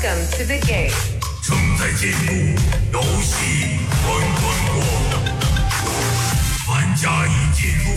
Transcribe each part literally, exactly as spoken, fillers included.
Welcome to the game. 正在进入游戏关关过，玩家已进入。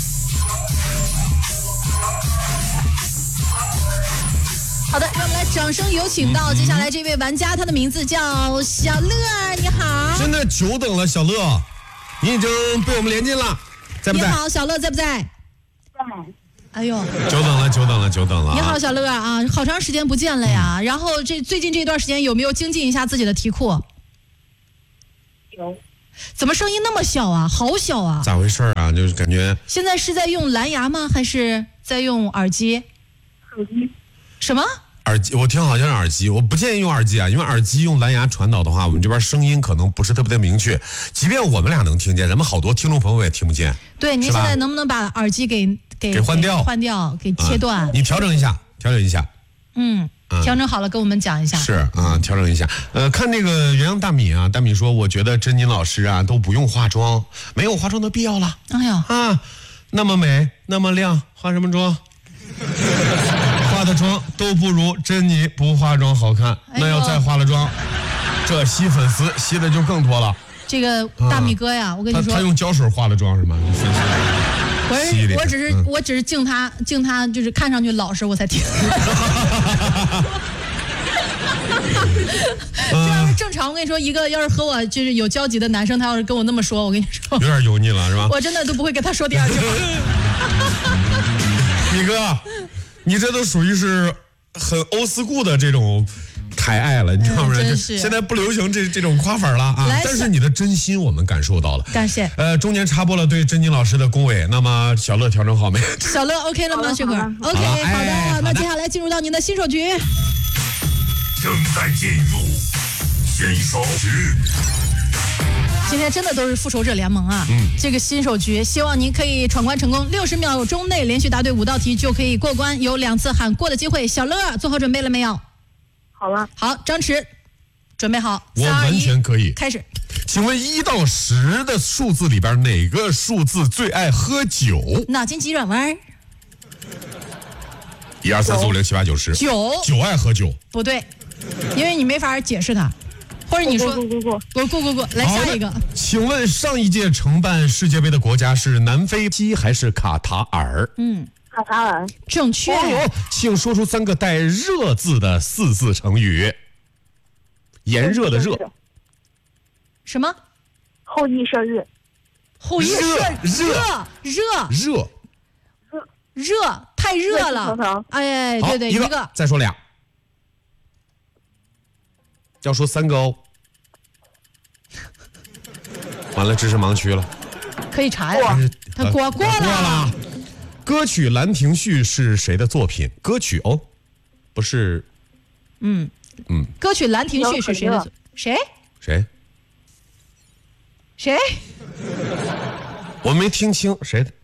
好的，让我们来掌声有请到接下来这位玩家，他的名字叫小乐，你好。 真的久等了，小乐，你已经被我们连进了，在不在？ 你好，小乐在不在？哎呦， 久等了，久等了，久等了、啊。 你好，小乐啊，好长时间不见了呀。嗯、然后这最近这段时间有没有精进一下自己的题库？ 有。 怎么声音那么小啊？好小啊！ 咋回事啊？就是感觉现在是在用蓝牙吗？还是在用耳机？ 手机。 什么？ 耳机，我听好像是耳机，我不建议用耳机啊，因为耳机用蓝牙传导的话，我们这边声音可能不是特别的明确，即便我们俩能听见，咱们好多听众朋友也听不见。 对，您现在能不能把耳机给给给换掉， 换掉，给切断、 啊？你调整一下，调整一下。 嗯，嗯调整好了跟我们讲一下。 是啊，调整一下。呃，看那个原样大米啊，大米说，我觉得珍妮老师啊都不用化妆，没有化妆的必要了。 哎呀啊，那么美，那么亮，化什么妆？化的妆都不如珍妮不化妆好看，那要再化了妆，这吸粉丝吸的就更多了。 这个大米哥呀，啊、我跟你说， 他, 他用胶水化的妆是吗？ 我是我只是、嗯、我只是敬他敬他，就是看上去老实，我才听。这要是正常，我跟你说，一个要是和我就是有交集的男生，他要是跟我那么说，我跟你说， 有点油腻了是吧？ 我真的都不会跟他说第二句话。 米哥，你这都属于是很欧斯固的这种抬爱了，你知道吗？ 嗯、 现在不流行这这种夸粉了啊！但是你的真心我们感受到了， 感谢。 呃，中间插播了对珍妮老师的恭维，那么小乐调整好没？ 小乐 OK 了吗？这会儿 OK 好的、哎，好的。那接下来进入到您的新手局， 正在进入新手局。 今天真的都是复仇者联盟啊！嗯，这个新手局，希望您可以闯关成功，六十秒钟内连续答对五道题就可以过关，有两次喊过的机会。小乐做好准备了没有？ 好了。 好，张弛，准备好。 我完全可以。 开始。 请问一到十的数字里边哪个数字最爱喝酒？ 脑筋急转弯。 一二三四五六七八九十。 九。 九爱喝酒。 不对，因为你没法解释它。或者你说过过过过过过过，来下一个。 请问上一届承办世界杯的国家是南非还是卡塔尔？ 嗯， 卡塔尔。 正确。 哦，请说出三个带热字的四字成语。炎热的热。 什么？ 后羿射日。 后羿射热热热热热太热了。哎，对对， 一个。 再说俩。要说三个哦，完了知识盲区了， 可以查呀。他过过了。过了。 歌曲《兰亭序》是谁的作品？歌曲哦，不是。 嗯嗯。 歌曲《兰亭序》是谁的？谁？ 谁？ 谁？ 我没听清谁的。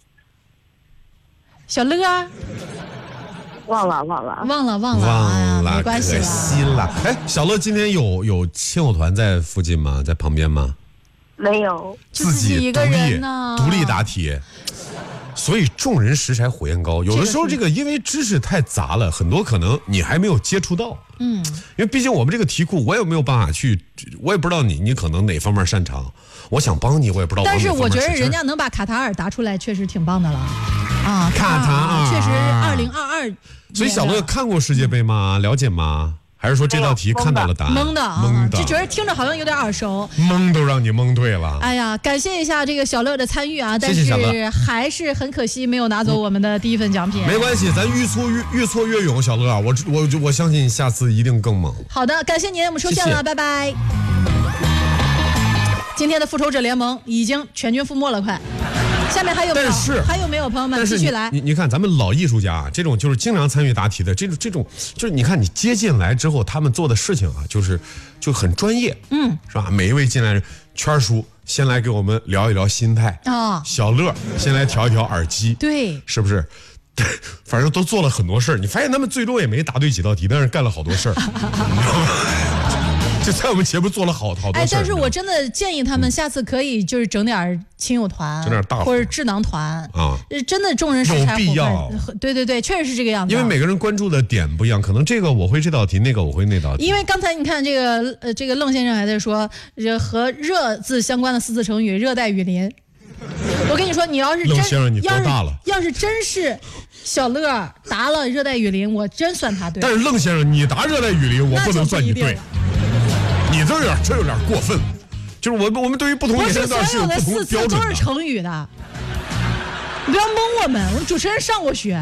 小乐。 忘了忘了忘了忘了忘了， 没关系了， 可惜了。哎，小乐今天有有亲友团在附近吗？在旁边吗？ 没有， 自己一个人呢， 独立答题。所以众人拾柴火焰高，有的时候这个因为知识太杂了，很多可能你还没有接触到。嗯，因为毕竟我们这个题库，我也没有办法去，我也不知道你你可能哪方面擅长，我想帮你，我也不知道。 但是我觉得人家能把卡塔尔答出来，确实挺棒的了。啊， 卡塔尔确实二零二二。 所以小乐看过世界杯吗？了解吗？还是说这道题看到了答案？ 懵的， 懵的， 就觉得听着好像有点耳熟。 懵都让你蒙对了。 哎呀，感谢一下这个小乐的参与啊！但是还是很可惜没有拿走我们的第一份奖品。 没关系，咱愈挫越越挫越勇，小乐啊，我我我相信下次一定更猛。 好的，感谢您，我们收线了，谢谢拜拜。今天的复仇者联盟已经全军覆没了，快。下面还有没有？ 但是还有没有朋友们继续来？ 你你看，咱们老艺术家啊，这种就是经常参与答题的，这种这种就是你看你接进来之后，他们做的事情啊，就是就很专业，嗯，是吧？每一位进来人，圈叔先来给我们聊一聊心态啊、哦，小乐先来调一调耳机， 对， 是不是？反正都做了很多事儿，你发现他们最终也没答对几道题，但是干了好多事儿，你知道吗？ 这在我们节目做了好好多事儿。 哎，但是我真的建议他们下次可以就是整点亲友团， 整点大或者智囊团啊， 真的众人拾柴火燎。 对对对，确实是这个样子。 因为每个人关注的点不一样，可能这个我会这道题，那个我会那道题。 因为刚才你看这个呃，这个愣先生还在说，这和热字相关的四字成语“热带雨林”。我跟你说，你要是真愣先生你多大了？ 要是要是真是小乐答了热带雨林，我真算他对。 但是愣先生你答热带雨林，我不能算你对。你这有点这有点过分，就是我们我们对于不同年龄段是有不同标准的。 都是成语的，你不要蒙我们，我们主持人上过学。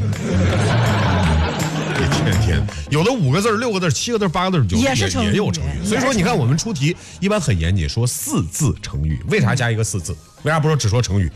天天有的五个字、六个字、七个字、八个字， 也是成语， 也有成语。所以说，你看我们出题一般很严谨，说四字成语，为啥加一个四字？为啥不说只说成语？